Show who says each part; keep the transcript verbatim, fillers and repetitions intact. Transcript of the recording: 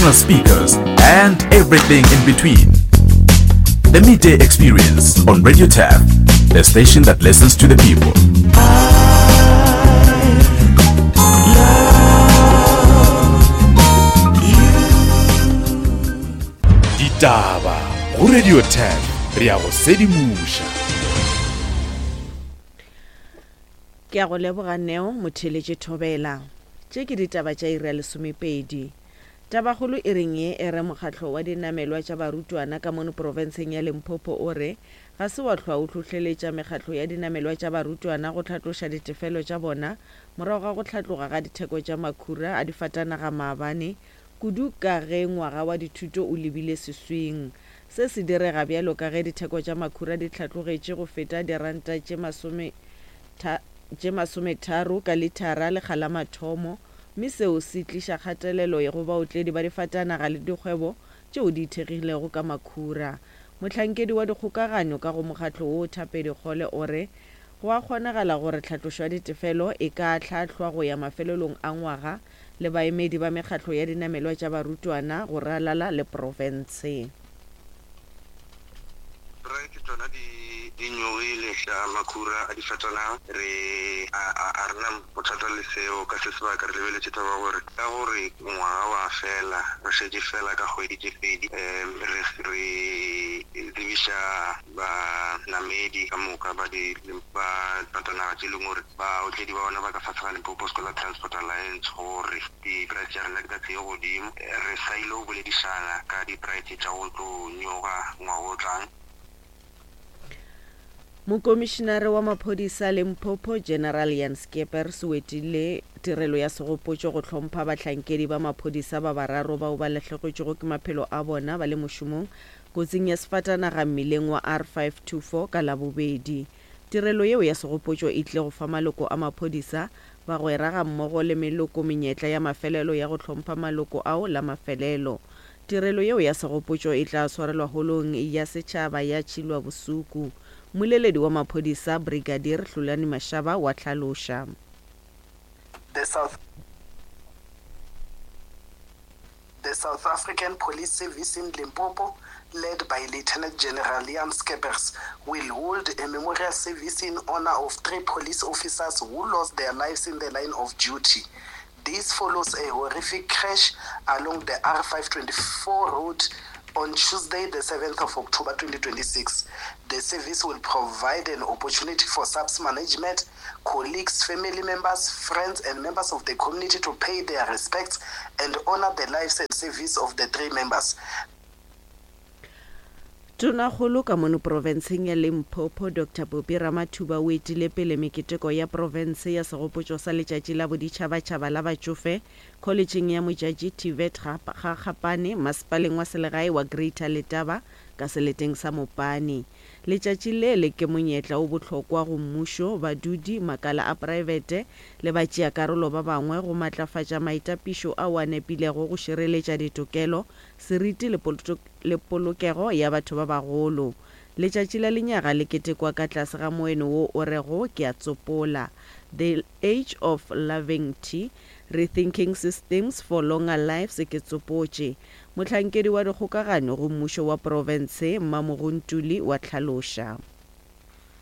Speaker 1: professional speakers, and everything in between. The Midday Experience on Radio T A F, the station that listens to the people.
Speaker 2: Ditaba go Radio T A F re a go sedimusha.
Speaker 3: Ke a go leboga Neo Motheletše Thobela. Tše ke ditaba tša iri ya lesomepedi. Tabagolo e reng ye e re mokgatlo wa dinamelwa tša barutwana ka mono provinseng ya Limpopo o re ga se wa hlwa o tlhohleletša mekgatlo ya dinamelwa tša barutwana go tlhatloša ditefelo tša bona morago ga go tlhatloga ga ditheko tša makhura a difatanaga maabane kudu ka ge ngwaga wa dithuto o lebile seswing. Se se direga bjalo ka ge ditheko tša makhura di tlhatlogetše go feta diranta tše masome tše masometharo ka litara le kgala mathomo, mme seo se tliša kgatelelo ya go baotledi ba difatanaga le dikgwebo tšeo di ithegilego ka makhura. Mohlankedi wa dikgokaganyo ka go mokgatlo o Thapedikgole o re go a kgonagala gore tlhatlošo ya ditefelo e ka tlhahlwa go ya mafelelong a ngwaga le baemedi ba mekgatlo ya dinamelwa tša barutwana go ralala le profense.
Speaker 4: di nyogile tša makhura a difatanaga re a rena bothata le seo ka se sebaka re lebeletše taba gore ka gore ngwaga wa fela re šetše fela ka kgwedi tše pedi um re tsebiša banamedi ka moka ba difatanaga tše leng gore baotledi ba bona ba ka fatsega Limpopo Scholar Transport Alliance gore di-price tša rena di ka tseye godimo re sa ile go boledišana ka di-price tša go tlo nyoga ngwaga o tlang.
Speaker 3: Mokomishinare wa maphodisa Limpopo General Jan Skeepers o etile tirelo ya segopotšo go hlompha bahlankedi ba maphodisa ba bararo bao ba lahlegetšego ke maphelo a bona ba le mošomong kotsing ya sefatanaga mmileng wa R five two four ka labobedi. Tirelo yeo ya segopotšo e tle go fa maloko a maphodisa ba go eraga mmogo le meloko menyetla ya mafelelo ya go hlompha maloko ao la mafelelo. Tirelo yeo ya segopotšo e tla swarelwa holong ya setšhaba ya Tšhilwa Bosuku. Muleledi wa maphodisa Brigadier Hlulani Mashaba wa tlhaloša.
Speaker 5: The South The South African Police Service in Limpopo, led by Lieutenant General Jan Skeepers, will hold a memorial service in honor of three police officers who lost their lives in the line of duty. This follows a horrific crash along the R five twenty-four road on Tuesday, the seventh of October twenty twenty-six. The service will provide an opportunity for S A P S management, colleagues, family members, friends, and members of the community to pay their respects and honor the lives and service of the three members.
Speaker 3: Tonakgolo ka mono provinseng ya Limpopo Doctor Bobby Ramathuba o etile pele meketeko ya province ya segopotšo sa letšatši la boditšhabatšhaba la batšofe collegeng ya Mojadji Tivet ga Gapane masepaleng wa selegae wa Greater Letaba ka seleteng sa Mopane. Letšatši le le ke monyetla o bohlokwa go mmušo, badudi, makala a private le batšeakarolo ba bangwe go matlafatša maitapišo a wa nepilego go šireletša ditokelo, seriti le polokego ya batho ba bagolo. Letšatši la lenyaga le ketekwa ka tlase ga moeno wo o rego ke a tsopola, The Age of Loving Tea, Rethinking Systems for Longer Lives ke tsopotše. Mohlankedi wa dikgokaganyo go mmušo wa province Mmamogontuli wa tlhaloša.